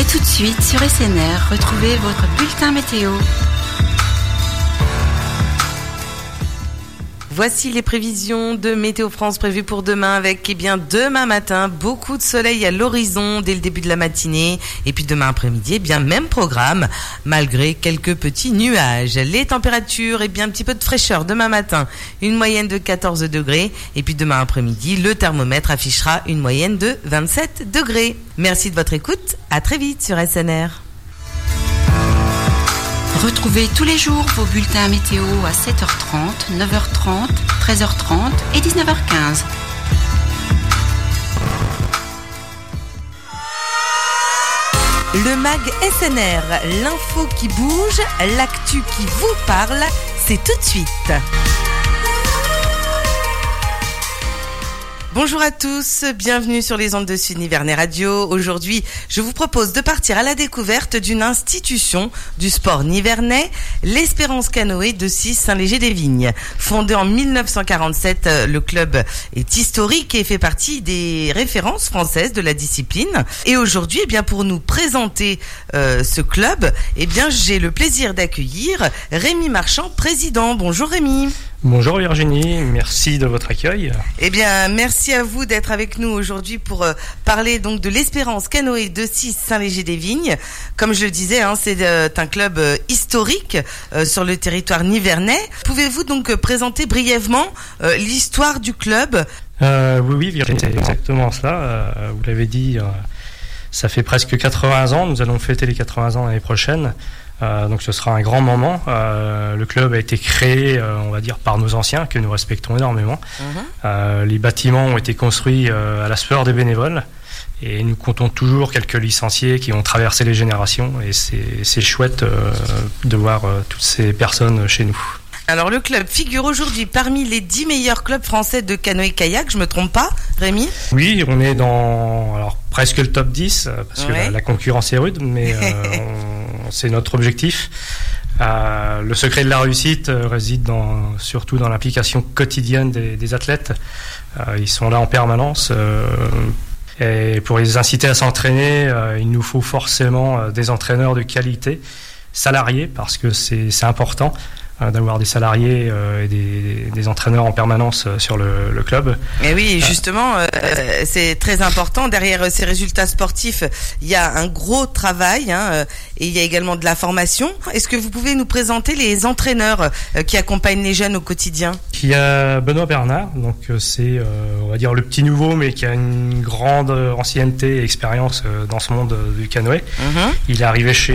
Et tout de suite sur SNR, retrouvez votre bulletin météo. Voici les prévisions de Météo France prévues pour demain avec, demain matin, beaucoup de soleil à l'horizon dès le début de la matinée. Et puis demain après-midi, même programme, malgré quelques petits nuages. Les températures, un petit peu de fraîcheur demain matin, une moyenne de 14 degrés. Et puis demain après-midi, le thermomètre affichera une moyenne de 27 degrés. Merci de votre écoute, à très vite sur SNR. Retrouvez tous les jours vos bulletins météo à 7h30, 9h30, 13h30 et 19h15. Le MAG SNR, l'info qui bouge, l'actu qui vous parle, c'est tout de suite. Bonjour à tous, bienvenue sur les ondes de Sud Nivernais Radio. Aujourd'hui, je vous propose de partir à la découverte d'une institution du sport nivernais, l'Espérance Canoë de Saint-Léger-des-Vignes. Fondé en 1947, le club est historique et fait partie des références françaises de la discipline. Et aujourd'hui, pour nous présenter ce club, j'ai le plaisir d'accueillir Rémi Marchand, président. Bonjour Rémi. Bonjour Virginie, merci de votre accueil. Merci à vous d'être avec nous aujourd'hui pour parler donc de l'Espérance Canoë de Saint-Léger-des-Vignes. Comme je le disais, c'est un club historique sur le territoire nivernais. Pouvez-vous donc présenter brièvement l'histoire du club ? Oui, Virginie, c'est exactement cela. Vous l'avez dit, ça fait presque 80 ans. Nous allons fêter les 80 ans l'année prochaine. Donc ce sera un grand moment. Le club a été créé, on va dire, par nos anciens, que nous respectons énormément. Les bâtiments ont été construits à la sueur des bénévoles. Et nous comptons toujours quelques licenciés qui ont traversé les générations. Et c'est chouette de voir toutes ces personnes chez nous. Alors le club figure aujourd'hui parmi les 10 meilleurs clubs français de canoë-kayak, je me trompe pas, Rémi ? Oui, on est dans presque le top 10, parce que la concurrence est rude, mais c'est notre objectif. Le secret de la réussite réside surtout dans l'implication quotidienne des athlètes. Ils sont là en permanence. Et pour les inciter à s'entraîner, il nous faut forcément des entraîneurs de qualité, salariés, parce que c'est important d'avoir des salariés et des entraîneurs en permanence sur le club. Et oui, justement, c'est très important. Derrière ces résultats sportifs, il y a un gros travail et il y a également de la formation. Est-ce que vous pouvez nous présenter les entraîneurs qui accompagnent les jeunes au quotidien ? Il y a Benoît Bernard, donc c'est on va dire le petit nouveau, mais qui a une grande ancienneté et expérience dans ce monde du canoë. Il est arrivé chez